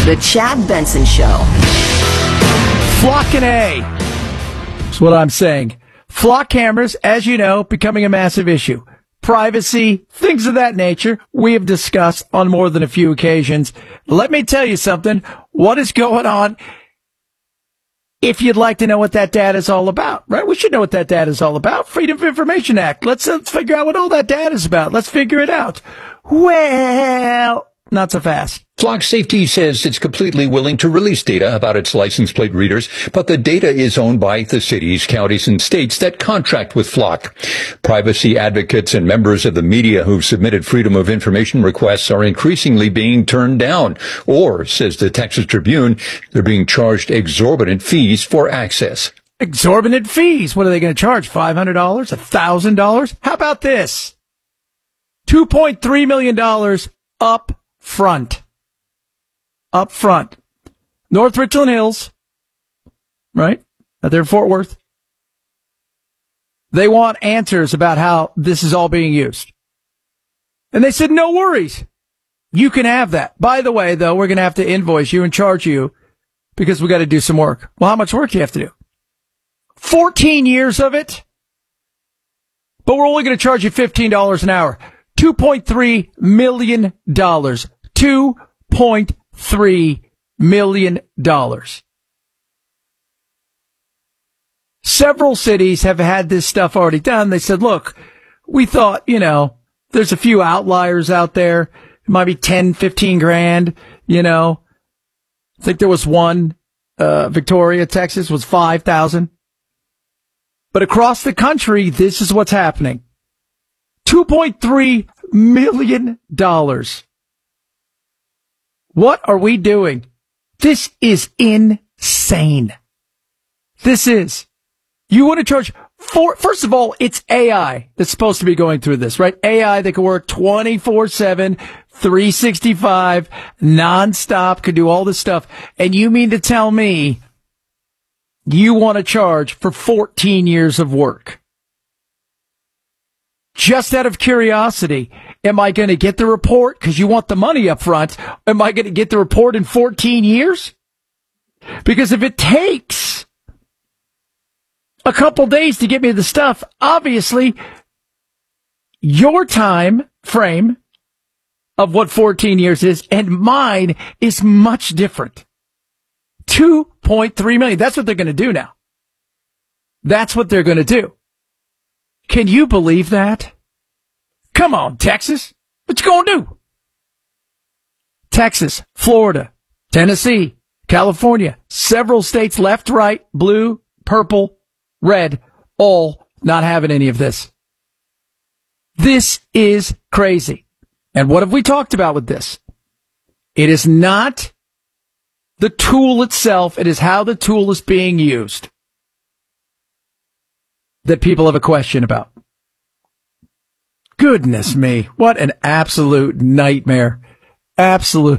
The Chad Benson Show. Flock and A. That's what I'm saying. Flock cameras, as you know, becoming a massive issue. Privacy, things of that nature, we have discussed on more than a few occasions. Let me tell you something. What is going on? If you'd like to know what that data is all about, right? We should know what that data is all about. Freedom of Information Act. Let's figure out what all that data is about. Let's figure it out. Well, not so fast. Flock Safety says it's completely willing to release data about its license plate readers, but the data is owned by the cities, counties, and states that contract with Flock. Privacy advocates and members of the media who've submitted Freedom of Information requests are increasingly being turned down, or, says the Texas Tribune, they're being charged exorbitant fees for access. Exorbitant fees? What are they going to charge? $500? $1,000? How about this? $2.3 million up front. Up front. North Richland Hills, right? Out there in Fort Worth. They want answers about how this is all being used. And they said, no worries. You can have that. By the way, though, we're going to have to invoice you and charge you because we got to do some work. Well, how much work do you have to do? 14 years of it? But we're only going to charge you $15 an hour. $2.3 million. $2.3 million. Several cities have had this stuff already done. They said, look, we thought, there's a few outliers out there. It might be 10, 15 grand, I think there was one, Victoria, Texas was 5,000. But across the country, this is what's happening. $2.3 million. What are we doing? This is insane. This is. You want to charge first of all, it's AI that's supposed to be going through this, right? AI that can work 24/7, 365, nonstop, could do all this stuff. And you mean to tell me you want to charge for 14 years of work? Just out of curiosity, am I going to get the report? Because you want the money up front. Am I going to get the report in 14 years? Because if it takes a couple days to get me the stuff, obviously your time frame of what 14 years is and mine is much different. 2.3 million. That's what they're going to do now. That's what they're going to do. Can you believe that? Come on, Texas. What you gonna do? Texas, Florida, Tennessee, California, several states, left, right, blue, purple, red, all not having any of this. This is crazy. And what have we talked about with this? It is not the tool itself. It is how the tool is being used that people have a question about. Goodness me. What an absolute nightmare. Absolute.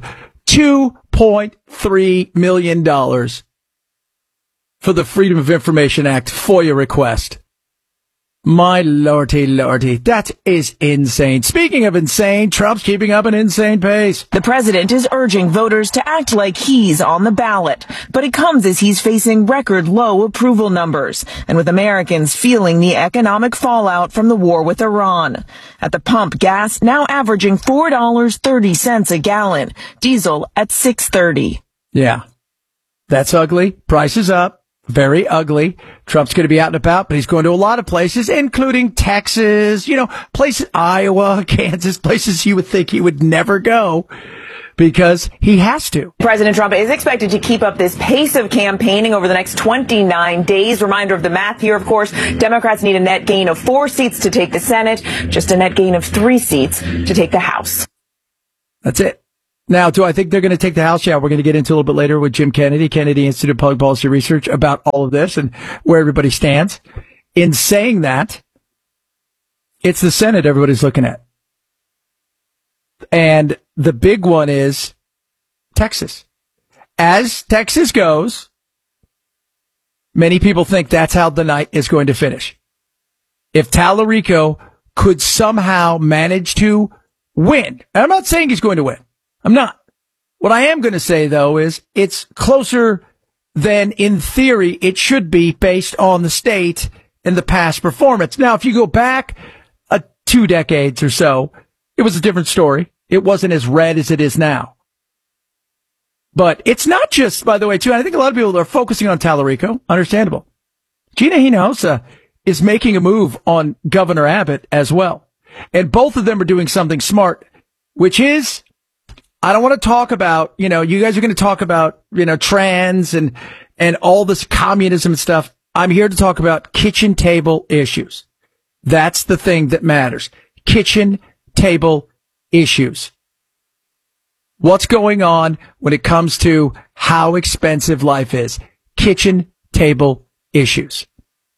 $2.3 million for the Freedom of Information Act FOIA request. My lordy, lordy. That is insane. Speaking of insane, Trump's keeping up an insane pace. The president is urging voters to act like he's on the ballot, but it comes as he's facing record low approval numbers and with Americans feeling the economic fallout from the war with Iran. At the pump, gas now averaging $4.30 a gallon, diesel at $6.30. Yeah, that's ugly. Prices up. Very ugly. Trump's going to be out and about, but he's going to a lot of places, including Texas, places, Iowa, Kansas, places you would think he would never go because he has to. President Trump is expected to keep up this pace of campaigning over the next 29 days. Reminder of the math here, of course. Democrats need a net gain of 4 seats to take the Senate, just a net gain of 3 seats to take the House. That's it. Now, do I think they're going to take the House? Yeah, we're going to get into a little bit later with Jim Kennedy, Kennedy Institute of Public Policy Research, about all of this and where everybody stands. In saying that, it's the Senate everybody's looking at. And the big one is Texas. As Texas goes, many people think that's how the night is going to finish. If Tallarico could somehow manage to win, and I'm not saying he's going to win. I'm not. What I am going to say, though, is it's closer than in theory it should be based on the state and the past performance. Now, if you go back 2 decades or so, it was a different story. It wasn't as red as it is now. But it's not just, by the way, too, I think a lot of people are focusing on Tallarico. Understandable. Gina Hinojosa is making a move on Governor Abbott as well. And both of them are doing something smart, which is, I don't want to talk about, you guys are going to talk about, trans and all this communism and stuff. I'm here to talk about kitchen table issues. That's the thing that matters. Kitchen table issues. What's going on when it comes to how expensive life is? Kitchen table issues.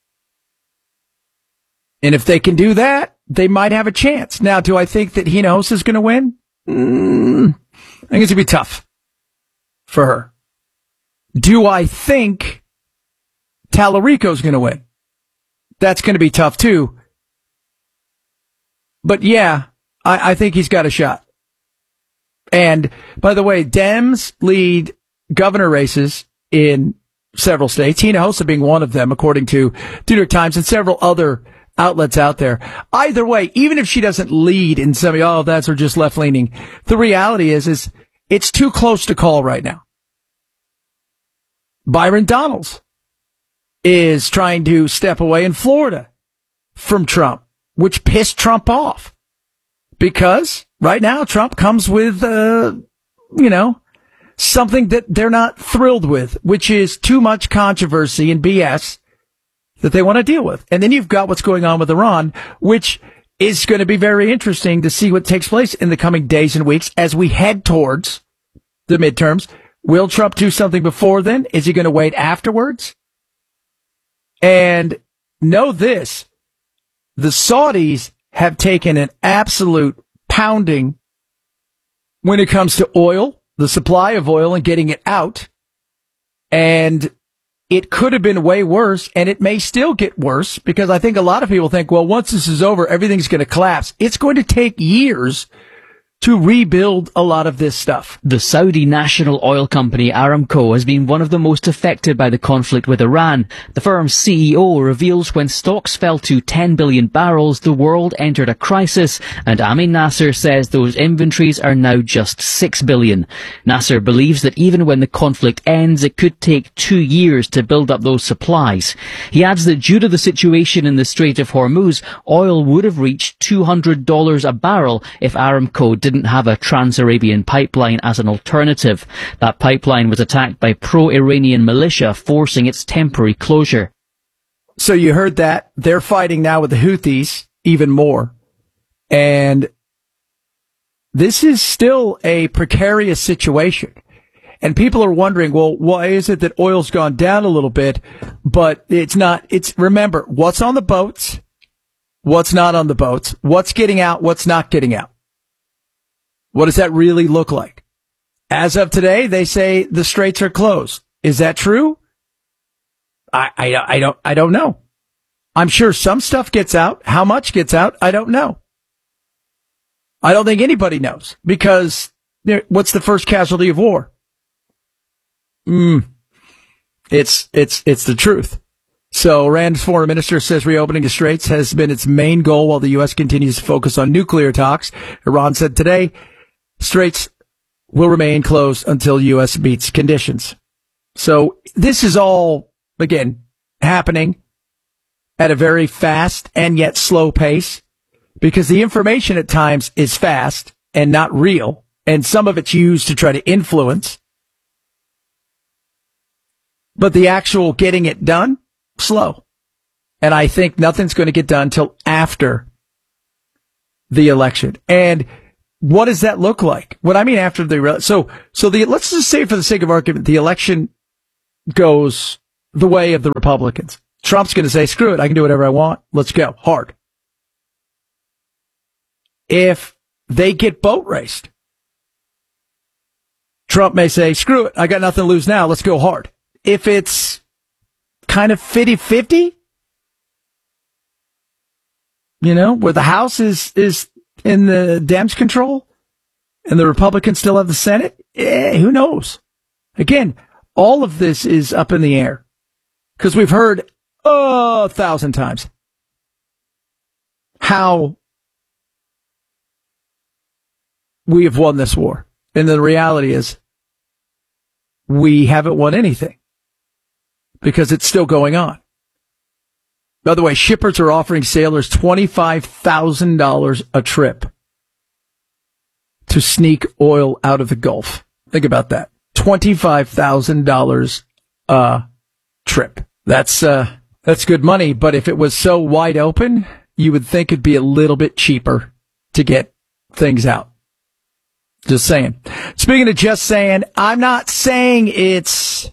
And if they can do that, they might have a chance. Now, do I think that Hinojosa is going to win? I think it's going to be tough for her. Do I think Tallarico is going to win? That's going to be tough too. But yeah, I think he's got a shot. And by the way, Dems lead governor races in several states, Hinojosa being one of them, according to the New York Times and several other outlets out there. Either way, even if she doesn't lead in some, that's or just left leaning, the reality is it's too close to call right now. Byron Donalds is trying to step away in Florida from Trump, which pissed Trump off. Because right now Trump comes with, something that they're not thrilled with, which is too much controversy and BS that they want to deal with. And then you've got what's going on with Iran, which is going to be very interesting to see what takes place in the coming days and weeks as we head towards the midterms. Will Trump do something before then? Is he going to wait afterwards? And know this, the Saudis have taken an absolute pounding when it comes to oil, the supply of oil and getting it out. And it could have been way worse, and it may still get worse, because I think a lot of people think, well, once this is over, everything's going to collapse. It's going to take years to rebuild a lot of this stuff. The Saudi national oil company Aramco has been one of the most affected by the conflict with Iran. The firm's CEO reveals when stocks fell to 10 billion barrels, the world entered a crisis, and Amin Nasser says those inventories are now just 6 billion. Nasser believes that even when the conflict ends, it could take 2 years to build up those supplies. He adds that due to the situation in the Strait of Hormuz, oil would have reached $200 a barrel if Aramco didn't have a Trans-Arabian pipeline as an alternative. That pipeline was attacked by pro-Iranian militia, forcing its temporary closure. So you heard that. They're fighting now with the Houthis even more. And this is still a precarious situation. And people are wondering, well, why is it that oil's gone down a little bit, but it's not? Remember, what's on the boats, what's not on the boats, what's getting out, what's not getting out. What does that really look like? As of today, they say the straits are closed. Is that true? I don't know. I'm sure some stuff gets out. How much gets out? I don't know. I don't think anybody knows, because what's the first casualty of war? It's the truth. So Iran's foreign minister says reopening the straits has been its main goal while the U.S. continues to focus on nuclear talks. Iran said today straits will remain closed until U.S. meets conditions. So this is all, again, happening at a very fast and yet slow pace, because the information at times is fast and not real, and some of it's used to try to influence. But the actual getting it done, slow. And I think nothing's going to get done till after the election. And what does that look like? What I mean after let's just say, for the sake of argument, the election goes the way of the Republicans. Trump's going to say, screw it, I can do whatever I want. Let's go hard. If they get boat raced, Trump may say, screw it, I got nothing to lose now. Let's go hard. If it's kind of 50-50, where the House is in the Dems' control and the Republicans still have the Senate, Who knows? Again, all of this is up in the air because we've heard 1,000 times how we have won this war. And the reality is we haven't won anything because it's still going on. By the way, shippers are offering sailors $25,000 a trip to sneak oil out of the Gulf. Think about that. $25,000 a trip. That's good money, but if it was so wide open, you would think it'd be a little bit cheaper to get things out. Just saying. Speaking of just saying, I'm not saying it's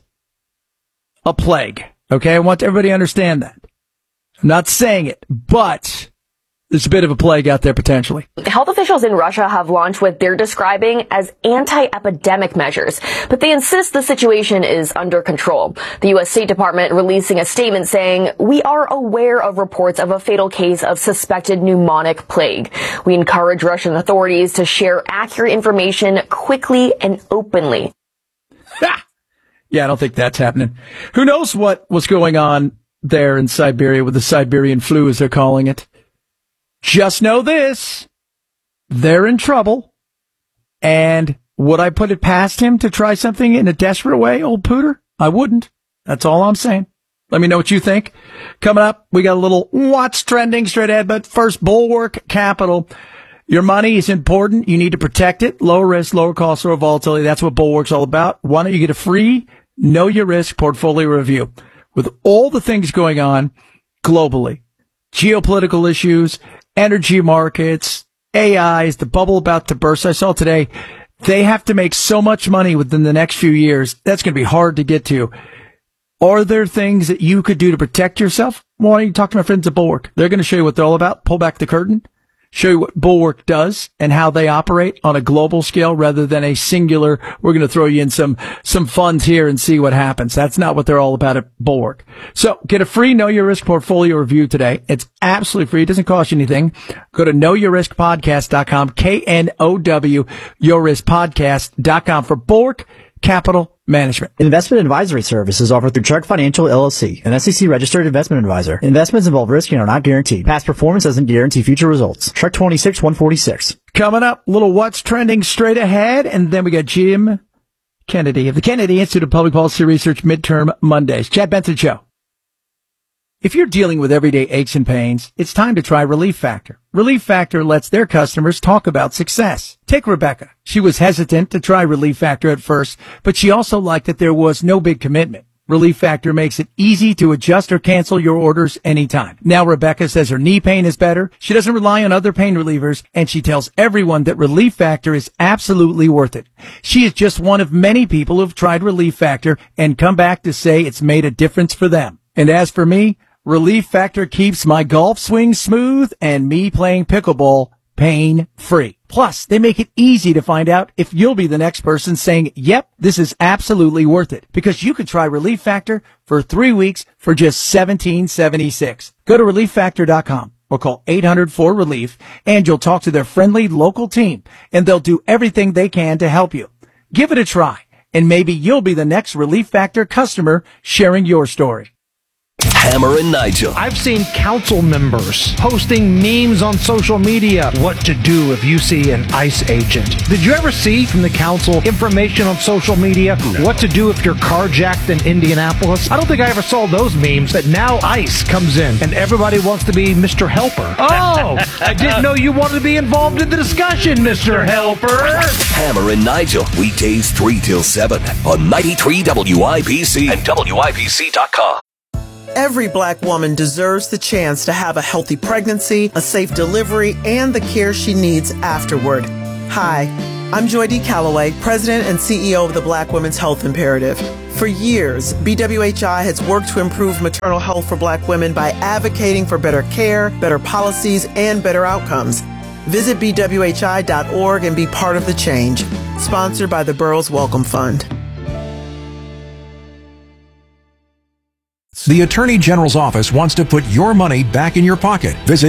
a plague. Okay? I want everybody to understand that. I'm not saying it, but there's a bit of a plague out there potentially. Health officials in Russia have launched what they're describing as anti-epidemic measures, but they insist the situation is under control. The U.S. State Department releasing a statement saying, "We are aware of reports of a fatal case of suspected pneumonic plague. We encourage Russian authorities to share accurate information quickly and openly." Yeah, I don't think that's happening. Who knows what was going on there in Siberia with the Siberian flu, as they're calling it. Just know this, they're in trouble. And would I put it past him to try something in a desperate way, old Pooter? I wouldn't. That's all I'm saying. Let me know what you think. Coming up, we got a little what's trending straight ahead, but first, Bulwark Capital. Your money is important. You need to protect it. Low risk, lower cost, lower volatility. That's what Bulwark's all about. Why don't you get a free Know Your Risk portfolio review? With all the things going on globally, geopolitical issues, energy markets, AIs, the bubble about to burst. I saw today, they have to make so much money within the next few years. That's going to be hard to get to. Are there things that you could do to protect yourself? Why don't you talk to my friends at Bulwark? They're going to show you what they're all about. Pull back the curtain. Show you what Bulwark does and how they operate on a global scale rather than a singular, we're going to throw you in some funds here and see what happens. That's not what they're all about at Bulwark. So get a free Know Your Risk portfolio review today. It's absolutely free. It doesn't cost you anything. Go to knowyourriskpodcast.com, KNOW, yourriskpodcast.com for Bulwark Capital Management. Investment advisory services offered through Chuck Financial LLC, an SEC-registered investment advisor. Investments involve risk and are not guaranteed. Past performance doesn't guarantee future results. Chuck 26-146. Coming up, little what's trending straight ahead, and then we got Jim Kennedy of the Kennedy Institute of Public Policy Research Midterm Mondays. Chad Benson Show. If you're dealing with everyday aches and pains, it's time to try Relief Factor. Relief Factor lets their customers talk about success. Take Rebecca. She was hesitant to try Relief Factor at first, but she also liked that there was no big commitment. Relief Factor makes it easy to adjust or cancel your orders anytime. Now Rebecca says her knee pain is better. She doesn't rely on other pain relievers, and she tells everyone that Relief Factor is absolutely worth it. She is just one of many people who've tried Relief Factor and come back to say it's made a difference for them. And as for me, Relief Factor keeps my golf swing smooth and me playing pickleball pain-free. Plus, they make it easy to find out if you'll be the next person saying, yep, this is absolutely worth it. Because you could try Relief Factor for 3 weeks for just $17.76. Go to ReliefFactor.com or call 800-4RELIEF and you'll talk to their friendly local team and they'll do everything they can to help you. Give it a try and maybe you'll be the next Relief Factor customer sharing your story. Hammer and Nigel. I've seen council members posting memes on social media. What to do if you see an ICE agent. Did you ever see from the council information on social media? No. What to do if you're carjacked in Indianapolis? I don't think I ever saw those memes, but now ICE comes in and everybody wants to be Mr. Helper. Oh, I didn't know you wanted to be involved in the discussion, Mr. Helper. Hammer and Nigel, weekdays 3 till 7 on 93 WIPC and WIPC.com. Every Black woman deserves the chance to have a healthy pregnancy, a safe delivery, and the care she needs afterward. Hi, I'm Joy D. Calloway, President and CEO of the Black Women's Health Imperative. For years, BWHI has worked to improve maternal health for Black women by advocating for better care, better policies, and better outcomes. Visit BWHI.org and be part of the change. Sponsored by the Burroughs Welcome Fund. The Attorney General's office wants to put your money back in your pocket. Visit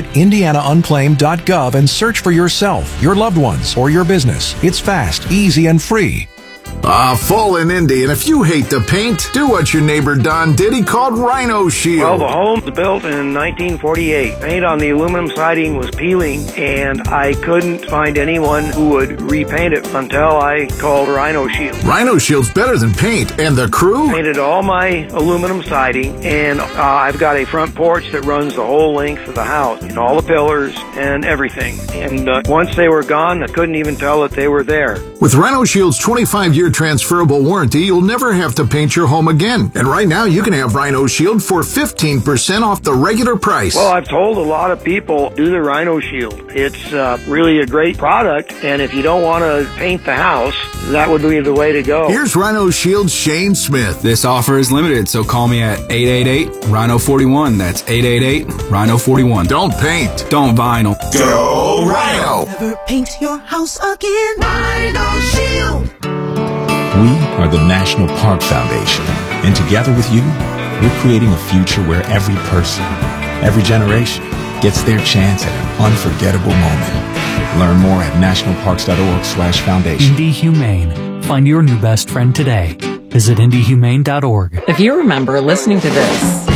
indianaunclaimed.gov and search for yourself, your loved ones, or your business. It's fast, easy, and free. Fall in Indy, and if you hate the paint, do what your neighbor Don did. He called Rhino Shield. Well, the home was built in 1948. Paint on the aluminum siding was peeling, and I couldn't find anyone who would repaint it until I called Rhino Shield. Rhino Shield's better than paint, and the crew? Painted all my aluminum siding, and I've got a front porch that runs the whole length of the house, and all the pillars and everything. And once they were gone, I couldn't even tell that they were there. With Rhino Shield's 25-year transferable warranty, you'll never have to paint your home again. And right now, you can have Rhino Shield for 15% off the regular price. Well, I've told a lot of people, do the Rhino Shield. It's really a great product, and if you don't want to paint the house, that would be the way to go. Here's Rhino Shield's Shane Smith. This offer is limited, so call me at 888-RHINO-41. That's 888-RHINO-41. Don't paint. Don't vinyl. Go Rhino! Never paint your house again. Rhino Shield. We are the National Park Foundation, and together with you, we're creating a future where every person, every generation, gets their chance at an unforgettable moment. Learn more at nationalparks.org/foundation. Indy Humane. Find your new best friend today. Visit indyhumane.org. If you remember listening to this,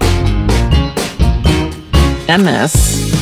and this,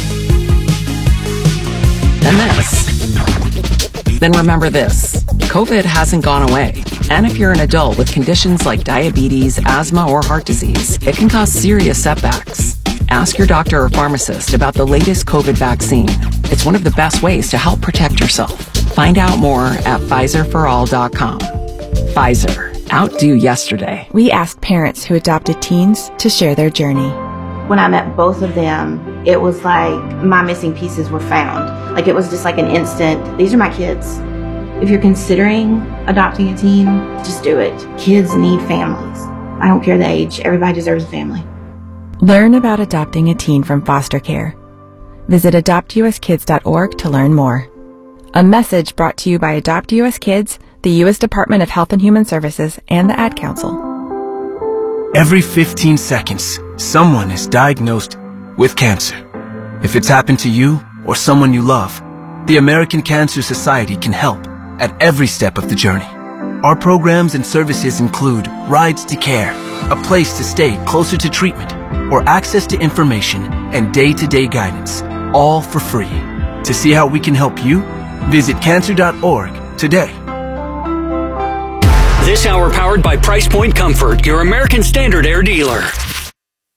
then remember this. COVID hasn't gone away. And if you're an adult with conditions like diabetes, asthma, or heart disease, it can cause serious setbacks. Ask your doctor or pharmacist about the latest COVID vaccine. It's one of the best ways to help protect yourself. Find out more at PfizerForAll.com. Pfizer. Outdo yesterday. We asked parents who adopted teens to share their journey. When I met both of them, it was like my missing pieces were found. Like it was just like an instant, these are my kids. If you're considering adopting a teen, just do it. Kids need families. I don't care the age. Everybody deserves a family. Learn about adopting a teen from foster care. Visit adoptuskids.org to learn more. A message brought to you by Adopt US Kids, the U.S. Department of Health and Human Services, and the Ad Council. Every 15 seconds, someone is diagnosed with cancer. If it's happened to you or someone you love, the American Cancer Society can help at every step of the journey. Our programs and services include rides to care, a place to stay closer to treatment, or access to information and day-to-day guidance, all for free. To see how we can help you, visit cancer.org today. This hour powered by Price Point Comfort, your American Standard Air dealer.